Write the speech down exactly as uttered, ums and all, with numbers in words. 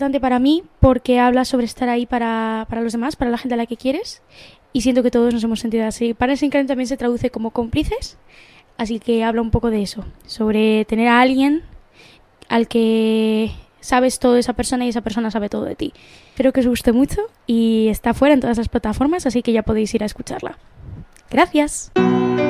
importante para mí porque habla sobre estar ahí para, para los demás, para la gente a la que quieres, y siento que todos nos hemos sentido así. Partners in Crime también se traduce como cómplices, así que habla un poco de eso, sobre tener a alguien al que sabes todo de esa persona y esa persona sabe todo de ti. Espero que os guste mucho y está fuera en todas las plataformas, así que ya podéis ir a escucharla. Gracias.